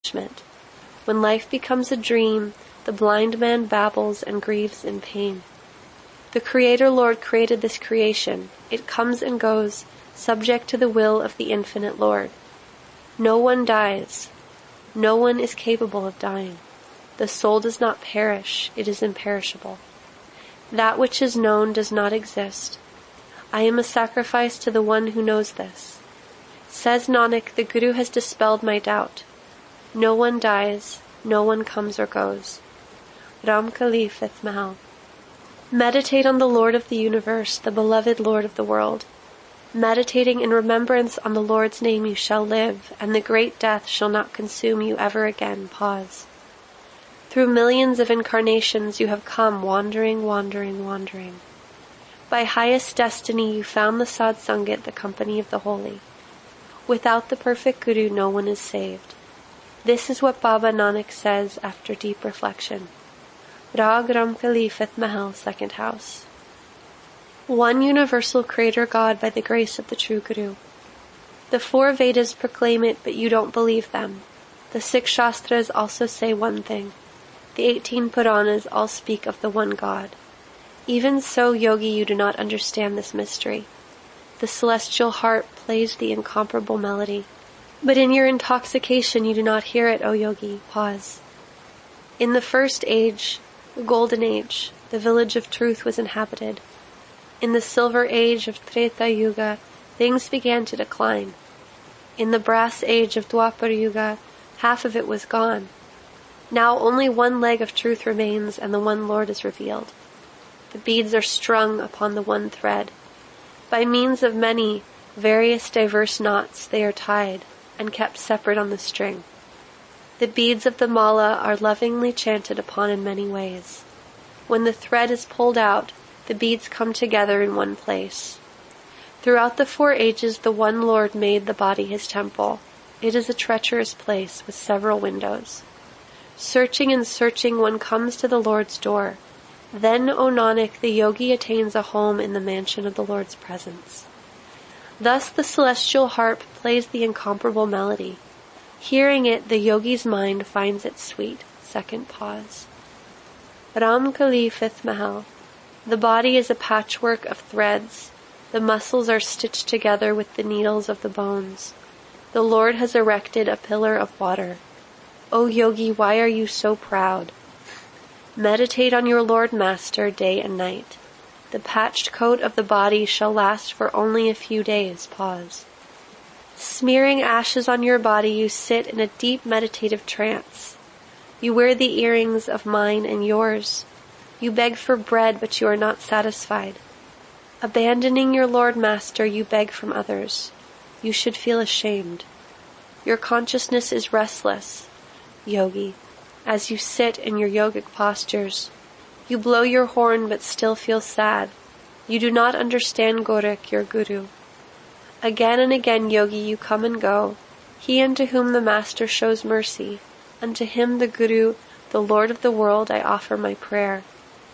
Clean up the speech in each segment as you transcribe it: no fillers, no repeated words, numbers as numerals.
punishment. When life becomes a dream, the blind man babbles and grieves in pain. The Creator Lord created this creation. It comes and goes, subject to the will of the infinite Lord. No one dies. No one is capable of dying. The soul does not perish. It is imperishable. That which is known does not exist. I am a sacrifice to the one who knows this. Says Nanak, the Guru has dispelled my doubt. No one dies. No one comes or goes. Ramkali, 5th Mahal. Meditate on the Lord of the universe, the beloved Lord of the world. Meditating in remembrance on the Lord's name you shall live, and the great death shall not consume you ever again. Pause. Through millions of incarnations you have come wandering, wandering, wandering. By highest destiny you found the Sadsangat, the company of the holy. Without the perfect Guru no one is saved. This is what Baba Nanak says after deep reflection. Rag Ramkali, 5th Mahal, 2nd house. One universal Creator God by the grace of the true Guru. The 4 Vedas proclaim it, but you don't believe them. The 6 Shastras also say one thing. The 18 Puranas all speak of the one God. Even so, yogi, you do not understand this mystery. The celestial harp plays the incomparable melody. But in your intoxication you do not hear it, O yogi. Pause. In the first age, the golden age, the village of truth was inhabited. In the silver age of Treta Yuga, things began to decline. In the brass age of Dwapar Yuga, half of it was gone. Now only one leg of truth remains, and the one Lord is revealed. The beads are strung upon the one thread. By means of many, various diverse knots they are tied, and kept separate on the string. The beads of the mala are lovingly chanted upon in many ways. When the thread is pulled out, the beads come together in one place. Throughout the 4 ages the one Lord made the body his temple. It is a treacherous place with several windows. Searching and searching one comes to the Lord's door. Then, O Nanak, the yogi attains a home in the mansion of the Lord's presence. Thus the celestial harp plays the incomparable melody. Hearing it, the yogi's mind finds it sweet. 2nd pause. Ramkali, 5th Mahal. The body is a patchwork of threads. The muscles are stitched together with the needles of the bones. The Lord has erected a pillar of water. O yogi, why are you so proud? Meditate on your Lord Master day and night. The patched coat of the body shall last for only a few days. Pause. Smearing ashes on your body, you sit in a deep meditative trance. You wear the earrings of mine and yours. You beg for bread, but you are not satisfied. Abandoning your Lord Master, you beg from others. You should feel ashamed. Your consciousness is restless, yogi, as you sit in your yogic postures. You blow your horn but still feel sad. You do not understand Gorak, your Guru. Again and again, yogi, you come and go. He unto whom the Master shows mercy, unto him the Guru, the Lord of the world, I offer my prayer.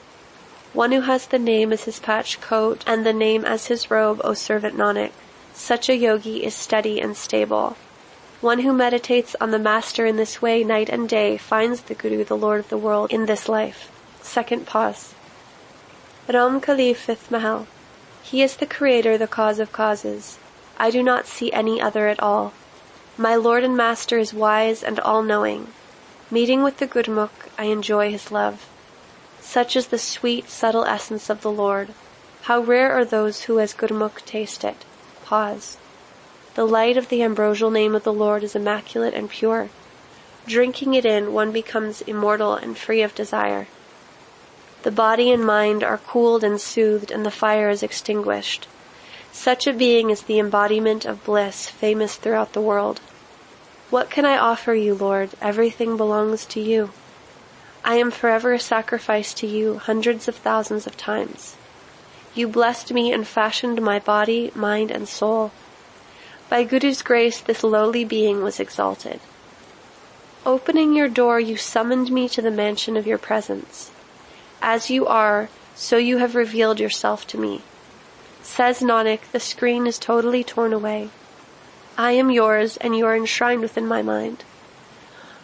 One who has the name as his patched coat and the name as his robe, O servant Nanak, such a yogi is steady and stable. One who meditates on the Master in this way night and day finds the Guru, the Lord of the world, in this life. 2nd pause. Ramkali, 5th Mahal. He is the Creator, the cause of causes. I do not see any other at all. My Lord and Master is wise and all-knowing. Meeting with the Gurmukh, I enjoy his love. Such is the sweet, subtle essence of the Lord. How rare are those who as Gurmukh taste it. Pause. The light of the ambrosial name of the Lord is immaculate and pure. Drinking it in, one becomes immortal and free of desire. The body and mind are cooled and soothed, and the fire is extinguished. Such a being is the embodiment of bliss, famous throughout the world. What can I offer you, Lord? Everything belongs to you. I am forever a sacrifice to you, hundreds of thousands of times. You blessed me and fashioned my body, mind, and soul. By Guru's grace, this lowly being was exalted. Opening your door, you summoned me to the mansion of your presence. As you are, so you have revealed yourself to me. Says Nanak, the screen is totally torn away. I am yours, and you are enshrined within my mind.